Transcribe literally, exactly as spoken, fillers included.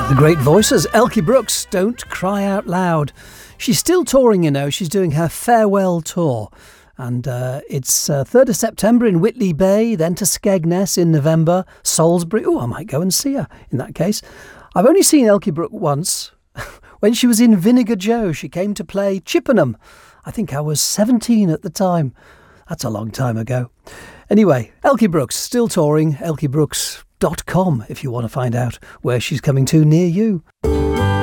The great voices, Elkie Brooks, Don't Cry Out Loud. She's still touring, you know. She's doing her farewell tour. And uh, it's uh, third of September in Whitley Bay, then to Skegness in November, Salisbury. Oh, I might go and see her in that case. I've only seen Elkie Brooks once. When she was in Vinegar Joe, she came to play Chippenham. I think I was seventeen at the time. That's a long time ago. Anyway, Elkie Brooks, still touring, elkie brooks dot com if you want to find out where she's coming to near you.